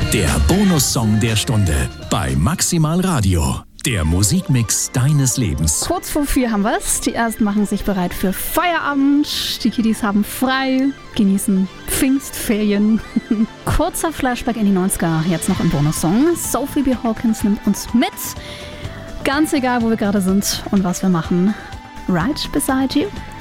Der Bonussong der Stunde bei Maximal Radio. Der Musikmix deines Lebens. Kurz vor 4 haben wir es. Die Ersten machen sich bereit für Feierabend. Die Kiddies haben frei, genießen Pfingstferien. Kurzer Flashback in die 90er, jetzt noch im Bonussong. Sophie B. Hawkins nimmt uns mit. Ganz egal, wo wir gerade sind und was wir machen. Right beside you.